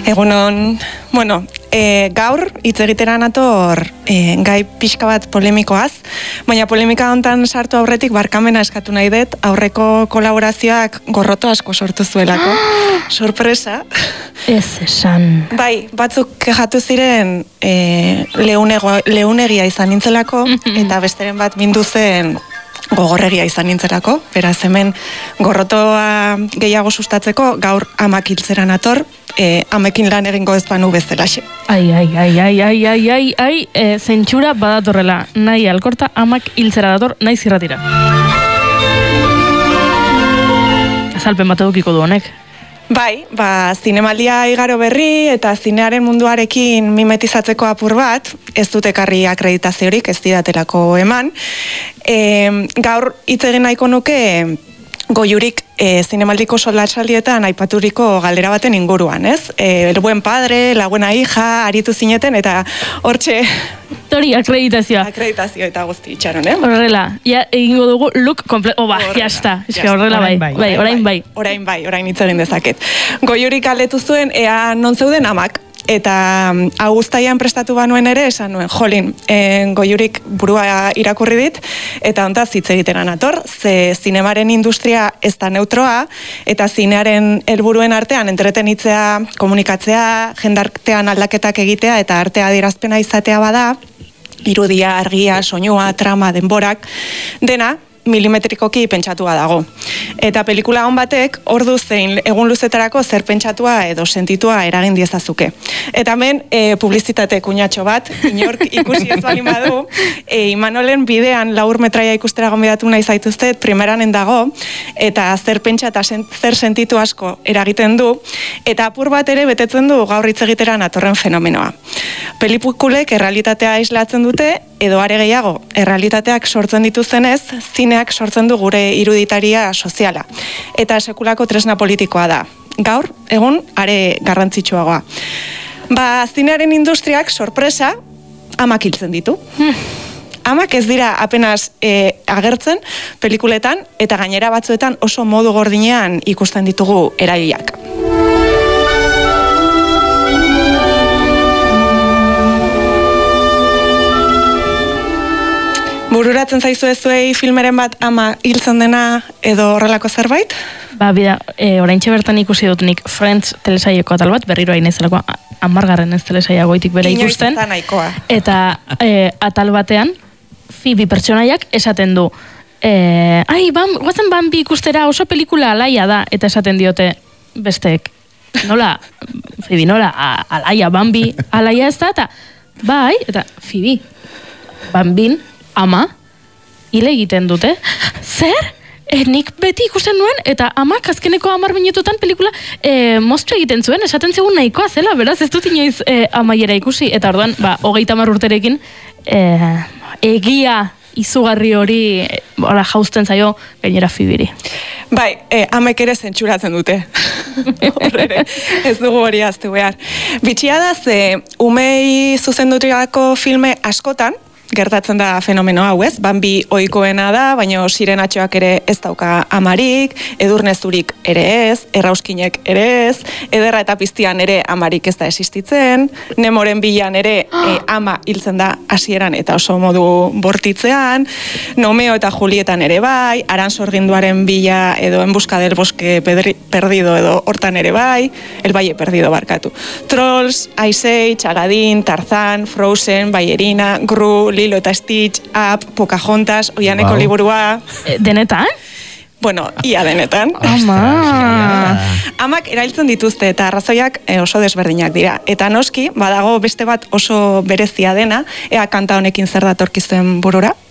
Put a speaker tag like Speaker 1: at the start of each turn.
Speaker 1: Egunon, gaur hitz egitera nator gai pixka bat polemikoaz, baina polemika hontan sartu aurretik barkamena eskatu nahi dut, aurreko kolaborazioak gorroto asko sortu zuelako. Sorpresa.
Speaker 2: Ez esan.
Speaker 1: Bai, batzuk kexatu ziren leunegia izan nintzelako, eta besteren bat mindu zen gogorregia izan nintzelako. Beraz, hemen gorrotoa gehiago sustatzeko, gaur amak hiltzera nator, amekin lan egingo ez banu bezalaxe.
Speaker 2: Ai, zentsura badatorrela. Nahi alkorta amak hiltzera dator, nahi zirratira. Azalpen bat edukiko du honek.
Speaker 1: Bai, zinemaldia igaro berri eta zinearen munduarekin mimetizatzeko apur bat, ez dut ekarri akreditaziorik, ez didatelako eman. Gaur hitz egin nahiko nuke Goiurik zinemaldiko solatxaldietan aipaturiko galdera baten inguruan, ez? El buen padre, la buena hija, aritu zineten, eta hortxe...
Speaker 2: Tori, akreditazioa.
Speaker 1: Akreditazio eta guzti itxaron, eh?
Speaker 2: Horrela, ja egingo dugu look completo, jazta. Horrela orain
Speaker 1: hitz egin dezaket. Goiurik galdetu zuen, ea non zeuden amak. Eta Augustaian prestatu banuen ere, esan nuen, jolin, Goiurik burua irakurri dit, eta ontaz hitz egitera nator, ze zinemaren industria ez da neutroa, eta zinearen helburuen artean entretenitzea, komunikatzea, jendartean aldaketak egitea, eta artea adierazpena izatea bada, irudia, argia, soinua, trama, denborak, dena, milimetrikoki pentsatua dago. Eta pelikula hon batek, ordu zein egun luzetarako zer pentsatua edo sentitua eragin diezazuke. Eta hemen, publizitate kuñatxo bat, inork ikusi ez bali badu, Imanolen bidean laur metraia ikustera gonbidatu nahi zaituztet, primeranen dago, eta zer pentsa eta zer sentitu asko eragiten du, eta apur bat ere betetzen du gaur hitz egitera natorren fenomenoa. Pelikulek errealitatea islatzen dute, edo are gehiago, errealitateak sortzen dituztenez, zineak sortzen du gure iruditaria soziala. Eta sekulako tresna politikoa da. Gaur, egun, are garrantzitsuagoa. Zinearen industriak, sorpresa, amak hiltzen ditu. Amak ez dira apenas agertzen pelikuletan, eta gainera batzuetan oso modu gordinean ikusten ditugu erailak. Bururatzen zaizu zuei filmeren bat ama hiltzen dena edo horrelako zerbait?
Speaker 2: Oraintxe bertan ikusi dut nik Friends telesaieko atal bat, berriro hain ezalako 10. ez telesaia goitik bere ikusten.
Speaker 1: Inoiz eta nahikoa.
Speaker 2: Eta atal batean, Phoebe pertsonaiak esaten du, guazen Bambi ikustera oso pelikula alaia da, eta esaten diote besteek. Nola, Phoebe, nola, alaia, Bambi, alaia ez da, eta bai, eta Phoebe, Bambin, ama, hile egiten dute. Zer? Nik beti ikusten nuen, eta amak azkeneko 10 minututan pelikula moztu egiten zuen, esaten zegoen nahikoa zela, beraz, ez dut inoiz amaiera ikusi, eta orduan, 30 urterekin, egia izugarri hori jauzten zaio gainera Fibiri.
Speaker 1: Bai, amek ere zentsuratzen dute. Horrere, ez dugu hori aztu behar. Bitxia da, ze umei zuzenduriako filme askotan, gertatzen da fenomeno hau, ez? Bambi ohikoena da, baina sirenatxoak ere ez dauka amarik, edurnezurik ere ez, errauskinek ere ez, ederra eta piztian ere amarik ez da existitzen, Nemoren bilan ere ama hiltzen da hasieran eta oso modu bortitzean, Nomeo eta Julietan ere bai, Aransorginduaren bila edo En busca del bosque perdido edo hortan ere bai, El valle perdido barkatu. Trolls, Ice Age, Aladdin, Tarzan, Frozen, Ballerina, Gru, Lilo eta Stitch, Up, Pocahontas, Oianeko liburua.
Speaker 2: Denetan?
Speaker 1: Bueno, ia denetan. Amak erailtzen dituzte eta arrazoiak oso desberdinak dira. Eta noski, badago beste bat oso berezia dena, ea kanta honekin zer datorkizuen burura.